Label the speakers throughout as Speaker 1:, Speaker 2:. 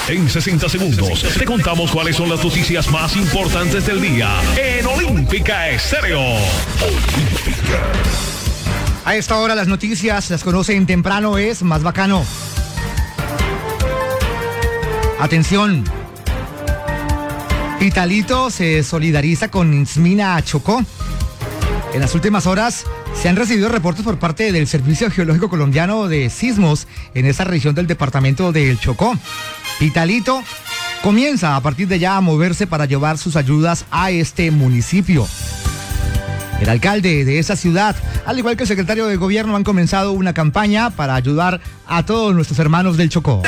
Speaker 1: En 60 segundos te contamos cuáles son las noticias más importantes del día en Olímpica Estéreo.
Speaker 2: A esta hora las noticias las conocen temprano, es más bacano. Atención. Pitalito se solidariza con Insmina Chocó. En las últimas horas se han recibido reportes por parte del Servicio Geológico Colombiano de sismos en esa región del departamento del Chocó. Pitalito comienza a partir de ya a moverse para llevar sus ayudas a este municipio. El alcalde de esa ciudad, al igual que el secretario de gobierno, han comenzado una campaña para ayudar a todos nuestros hermanos del Chocó.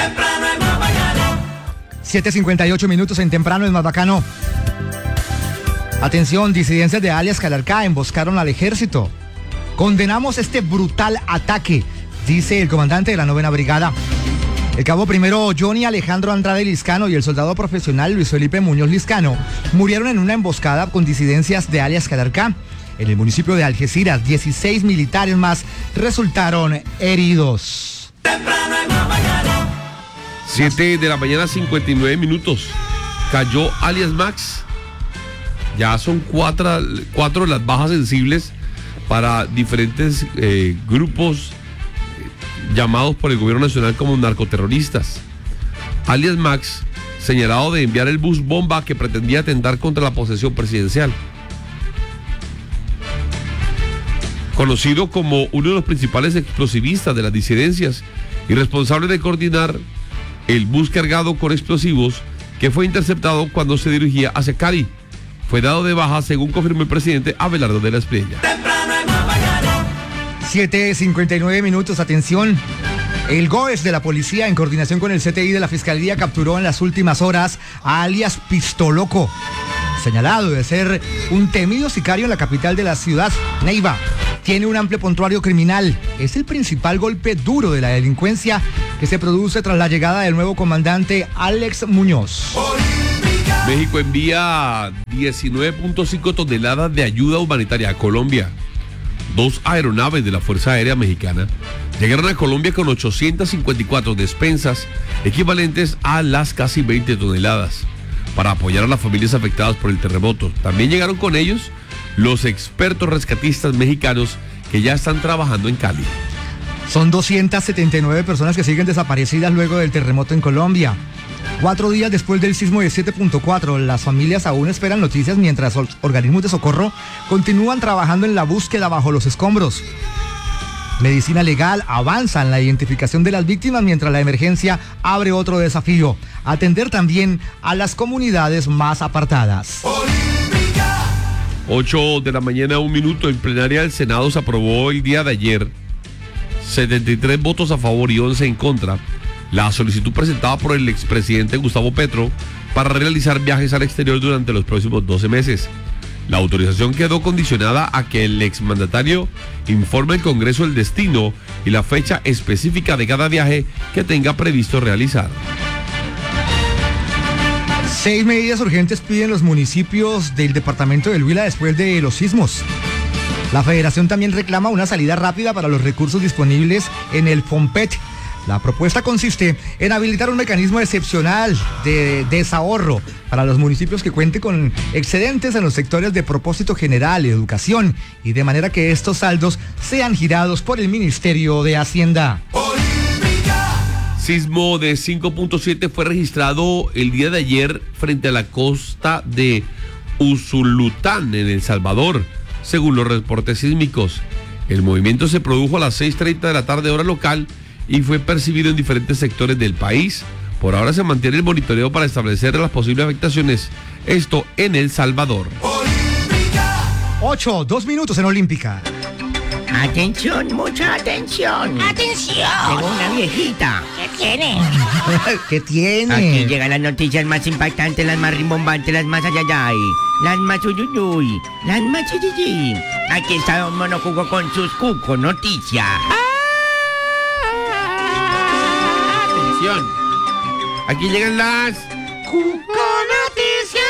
Speaker 2: 7:58 minutos en Temprano es más bacano. Atención, disidencias de alias Calarcá emboscaron al ejército. Condenamos este brutal ataque, dice el comandante de la 9ª Brigada. El cabo primero Johnny Alejandro Andrade Liscano y el soldado profesional Luis Felipe Muñoz Liscano murieron en una emboscada con disidencias de alias Calarcá. En el municipio de Algeciras, 16 militares más resultaron heridos.
Speaker 3: 7 de la mañana, 59 minutos. Cayó alias Max. Ya son cuatro las bajas sensibles para diferentes grupos llamados por el gobierno nacional como narcoterroristas. Alias Max, señalado de enviar el bus bomba que pretendía atentar contra la posesión presidencial. Conocido como uno de los principales explosivistas de las disidencias y responsable de coordinar el bus cargado con explosivos que fue interceptado cuando se dirigía hacia Cali. Fue dado de baja, según confirmó el presidente Abelardo de la Espriella.
Speaker 2: 7:59 minutos, atención. El GOES de la policía, en coordinación con el CTI de la Fiscalía, capturó en las últimas horas a alias Pistoloco, señalado de ser un temido sicario en la capital de la ciudad, Neiva. Tiene un amplio prontuario criminal. Es el principal golpe duro de la delincuencia que se produce tras la llegada del nuevo comandante Alex Muñoz.
Speaker 3: México envía 19.5 toneladas de ayuda humanitaria a Colombia. 2 aeronaves de la Fuerza Aérea Mexicana llegaron a Colombia con 854 despensas, equivalentes a las casi 20 toneladas, para apoyar a las familias afectadas por el terremoto. También llegaron con ellos los expertos rescatistas mexicanos que ya están trabajando en Cali.
Speaker 2: Son 279 personas que siguen desaparecidas luego del terremoto en Colombia. 4 días después del sismo de 7.4, las familias aún esperan noticias mientras organismos de socorro continúan trabajando en la búsqueda bajo los escombros. Medicina legal avanza en la identificación de las víctimas mientras la emergencia abre otro desafío: atender también a las comunidades más apartadas.
Speaker 3: 8 de la mañana, 1 minuto. En plenaria del Senado se aprobó el día de ayer, 73 votos a favor y 11 en contra, la solicitud presentada por el expresidente Gustavo Petro para realizar viajes al exterior durante los próximos 12 meses. La autorización quedó condicionada a que el exmandatario informe al Congreso el destino y la fecha específica de cada viaje que tenga previsto realizar.
Speaker 2: 6 medidas urgentes piden los municipios del departamento del Huila después de los sismos. La federación también reclama una salida rápida para los recursos disponibles en el FOMPET. La propuesta consiste en habilitar un mecanismo excepcional de desahorro para los municipios que cuenten con excedentes en los sectores de propósito general y educación, y de manera que estos saldos sean girados por el Ministerio de Hacienda.
Speaker 3: Sismo de 5.7 fue registrado el día de ayer frente a la costa de Usulután, en El Salvador, según los reportes sísmicos. El movimiento se produjo a las 6:30 de la tarde hora local y fue percibido en diferentes sectores del país. Por ahora se mantiene el monitoreo para establecer las posibles afectaciones, esto en El Salvador.
Speaker 2: 2 minutos en Olímpica.
Speaker 4: Atención, mucha atención.
Speaker 5: ¡Atención!
Speaker 4: Tengo una viejita.
Speaker 5: ¿Qué tiene?
Speaker 2: ¿Qué tiene?
Speaker 4: Aquí llegan las noticias más impactantes, las más rimbombantes, las más ayayay, las más uyuyuy, las más chichichi. Aquí está Don Monocuco con sus Cuco Noticias.
Speaker 3: Atención. Aquí llegan las
Speaker 5: ¡Cuco Noticias!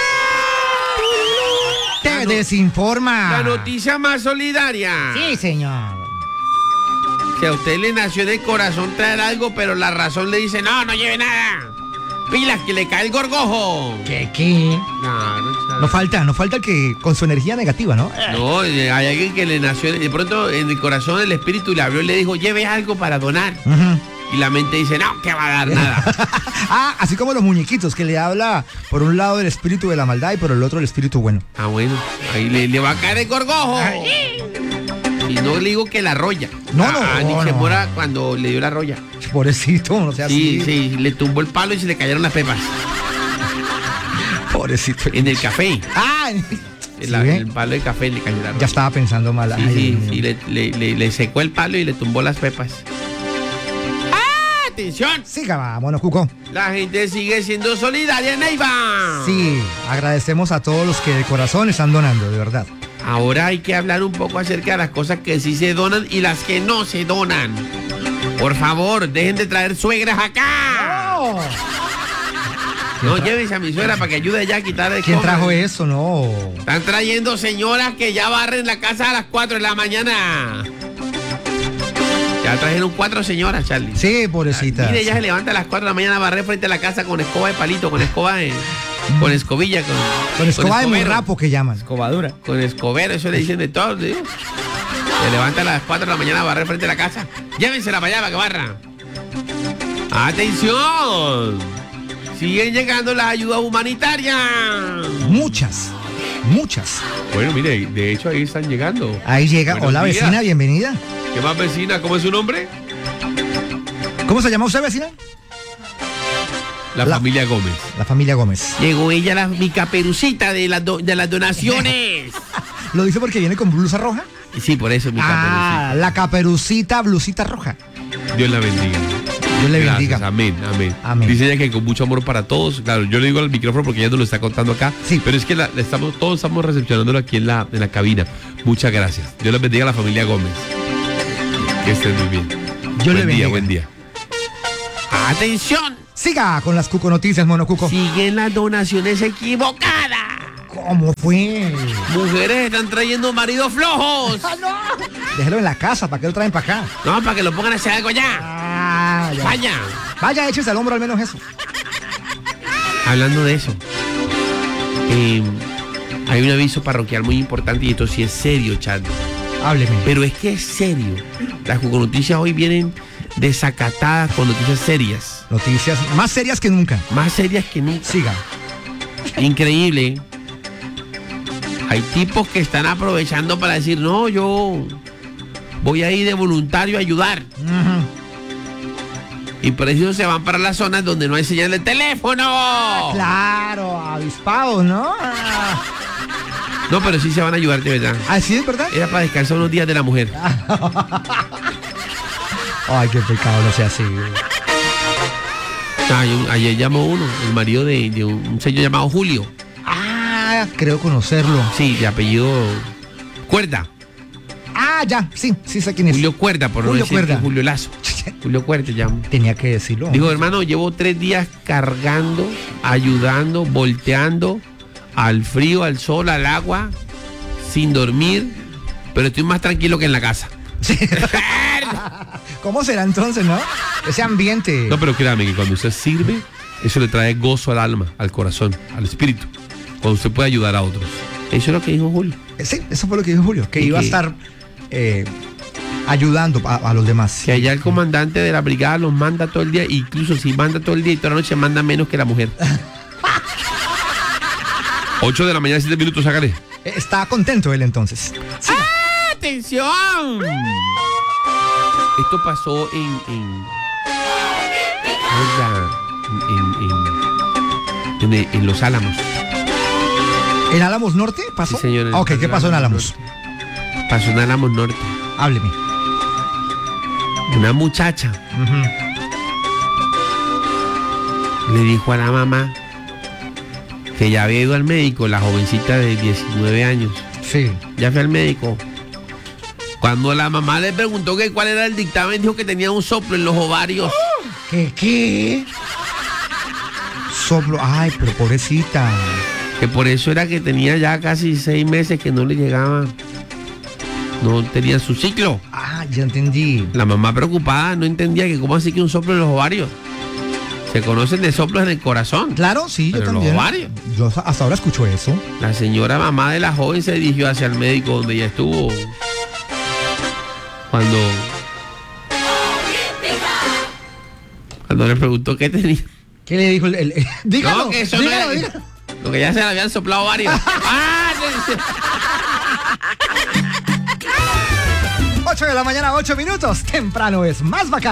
Speaker 2: Te desinforma.
Speaker 3: La noticia más solidaria.
Speaker 2: Sí, señor.
Speaker 3: Si a usted le nació en el corazón traer algo, pero la razón le dice, no lleve nada. Pilas, que le cae el gorgojo.
Speaker 2: ¿Qué?
Speaker 3: Claro,
Speaker 2: No falta el que con su energía negativa, ¿no?
Speaker 3: No, hay alguien que le nació de pronto en el corazón el espíritu y le abrió y le dijo, lleve algo para donar.
Speaker 2: Ujú.
Speaker 3: Y la mente dice, no, que va a dar nada.
Speaker 2: Así como los muñequitos, que le habla por un lado el espíritu de la maldad y por el otro el espíritu bueno.
Speaker 3: Ah, bueno, ahí le va a caer el gorgojo. Y no le digo que la roya.
Speaker 2: No,
Speaker 3: ni se
Speaker 2: no.
Speaker 3: muera cuando le dio la roya.
Speaker 2: Pobrecito, no sea
Speaker 3: Sí,
Speaker 2: así.
Speaker 3: sí, le tumbó el palo y se le cayeron las pepas.
Speaker 2: Pobrecito.
Speaker 3: En el café.
Speaker 2: ¿Sí
Speaker 3: El
Speaker 2: ve?
Speaker 3: palo de café le cayó la roya.
Speaker 2: Ya estaba pensando mal.
Speaker 3: Sí,
Speaker 2: Ay,
Speaker 3: sí,
Speaker 2: Dios mío.
Speaker 3: sí, le secó el palo y le tumbó las pepas. ¡Ah! ¡Atención!
Speaker 2: Siga, vámonos, Cuco.
Speaker 3: La gente sigue siendo solidaria, Neiva.
Speaker 2: Sí, agradecemos a todos los que de corazón están donando, de verdad.
Speaker 3: Ahora hay que hablar un poco acerca de las cosas que sí se donan y las que no se donan. Por favor, dejen de traer suegras acá. No, llévense a mi suegra para que ayude ya a quitar el
Speaker 2: ¿Quién
Speaker 3: cobre.
Speaker 2: trajo eso? No.
Speaker 3: Están trayendo señoras que ya barren la casa a las 4 de la mañana. Ya trajeron 4 señoras, Charlie.
Speaker 2: Sí, pobrecita.
Speaker 3: Mire, ella se levanta a las 4 de la mañana a barrer frente a la casa con escoba de palito, con escoba con escobilla,
Speaker 2: Con escoba de
Speaker 3: escobero.
Speaker 2: morrapo que llaman.
Speaker 4: Escobadura.
Speaker 3: Con escobero, eso le dicen de todo, ¿sí? Se levanta a las 4 de la mañana a barrer frente a la casa. Llévensela para allá para que barra. ¡Atención! Siguen llegando las ayudas humanitarias.
Speaker 2: Muchas.
Speaker 3: Bueno, mire, de hecho ahí están llegando.
Speaker 2: Ahí llega.
Speaker 3: Buenos
Speaker 2: Hola,
Speaker 3: días.
Speaker 2: vecina, bienvenida.
Speaker 3: ¿Qué más, vecina? ¿Cómo es su nombre?
Speaker 2: ¿Cómo se llama usted, vecina?
Speaker 3: La familia Gómez.
Speaker 2: La familia Gómez.
Speaker 3: Llegó ella, mi caperucita de las donaciones.
Speaker 2: ¿Lo dice porque viene con blusa roja?
Speaker 3: Sí, por eso mi caperucita.
Speaker 2: La caperucita, blusita roja.
Speaker 3: Dios la bendiga.
Speaker 2: Dios le
Speaker 3: Gracias,
Speaker 2: bendiga.
Speaker 3: amén, amén.
Speaker 2: Amén.
Speaker 3: Dice ella que con mucho amor para todos. Claro, yo le digo al micrófono porque ella nos lo está contando acá.
Speaker 2: Sí.
Speaker 3: Pero es que todos estamos recepcionándolo aquí en la cabina. Muchas gracias. Dios les bendiga a la familia Gómez. Que estén muy bien.
Speaker 2: Dios le bendiga.
Speaker 3: Buen día. ¡Atención!
Speaker 2: Siga con las Cuco Noticias, Mono Cuco.
Speaker 3: Siguen las donaciones equivocadas.
Speaker 2: ¿Cómo fue?
Speaker 3: Mujeres están trayendo maridos flojos.
Speaker 2: Déjelo en la casa, ¿para qué lo traen para acá?
Speaker 3: No, para que lo pongan a hacer algo ya.
Speaker 2: Ya.
Speaker 3: Vaya.
Speaker 2: Vaya, échese al hombro al menos eso.
Speaker 3: Hablando de eso, hay un aviso parroquial muy importante y esto sí es serio, Chad.
Speaker 2: Hábleme.
Speaker 3: Pero es que es serio. Las Cuco Noticias hoy vienen desacatadas con noticias serias.
Speaker 2: Noticias más serias que nunca.
Speaker 3: Más serias que nunca.
Speaker 2: Siga.
Speaker 3: Increíble. Hay tipos que están aprovechando para decir, no, yo voy a ir de voluntario a ayudar.
Speaker 2: Ujú.
Speaker 3: Y por eso se van para las zonas donde no hay señal de teléfono.
Speaker 2: Claro, avispados, ¿no?
Speaker 3: No, pero sí se van a ayudar de verdad.
Speaker 2: ¿Así es verdad?
Speaker 3: Era para descansar unos días de la mujer.
Speaker 2: Ay, qué pecado, no sea así.
Speaker 3: Ayer llamó uno, el marido de un señor llamado Julio.
Speaker 2: Creo conocerlo.
Speaker 3: Sí, de apellido Cuerda.
Speaker 2: Ya, sí sé quién es.
Speaker 3: Julio Cuerda, por no
Speaker 2: Julio
Speaker 3: decir
Speaker 2: Cuerda.
Speaker 3: que Julio Lazo. Julio Cuerda llamo.
Speaker 2: Tenía que decirlo.
Speaker 3: Digo, hermano, llevo 3 días cargando, ayudando, volteando al frío, al sol, al agua, sin dormir, pero estoy más tranquilo que en la casa.
Speaker 2: ¿Cómo será entonces, no? Ese ambiente.
Speaker 3: No, pero créame que cuando usted sirve, eso le trae gozo al alma, al corazón, al espíritu. Cuando usted puede ayudar a otros. Eso es lo que dijo Julio.
Speaker 2: Sí, eso fue lo que dijo Julio, que
Speaker 3: Y
Speaker 2: iba a
Speaker 3: que-
Speaker 2: estar ayudando a los demás.
Speaker 3: Que allá el comandante de la brigada los manda todo el día, incluso si manda todo el día y toda la noche manda menos que la mujer. 8 de la mañana, 7 minutos, sácale.
Speaker 2: Está contento él entonces. Sí.
Speaker 3: ¡Atención! Esto pasó en Los Álamos.
Speaker 2: ¿En Álamos Norte pasó?
Speaker 3: Sí, señor.
Speaker 2: Ok, ¿qué pasó en Álamos?
Speaker 3: Pasó en Álamos Norte.
Speaker 2: Hábleme.
Speaker 3: Una muchacha
Speaker 2: Ujú.
Speaker 3: le dijo a la mamá que ya había ido al médico, la jovencita de 19 años.
Speaker 2: Sí.
Speaker 3: Ya fue al médico. Cuando la mamá le preguntó que cuál era el dictamen, dijo que tenía un soplo en los ovarios.
Speaker 2: ¿Qué? Soplo. Ay, pero pobrecita.
Speaker 3: Que por eso era que tenía ya casi 6 meses que no le llegaba. No tenía su ciclo.
Speaker 2: Ya entendí.
Speaker 3: La mamá preocupada no entendía que cómo así que un soplo en los ovarios. Se conocen de soplos en el corazón.
Speaker 2: Claro, sí, yo
Speaker 3: Pero
Speaker 2: también.
Speaker 3: los ovarios.
Speaker 2: Yo hasta ahora escucho eso.
Speaker 3: La señora mamá de la joven se dirigió hacia el médico donde ella estuvo cuando le preguntó qué tenía.
Speaker 2: ¿Qué le dijo dígalo,
Speaker 3: No, que eso no
Speaker 2: dígalo,
Speaker 3: era-
Speaker 2: dígalo.
Speaker 3: Lo que ya se le habían soplado varios. ¡Ah!
Speaker 2: 8 de la mañana, 8 minutos. Temprano es más bacán.